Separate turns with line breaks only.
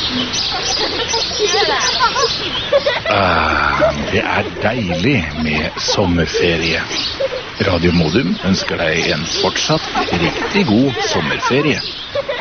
Det deilig med sommerferie. Radio Modum ønsker deg en fortsatt riktig god sommerferie.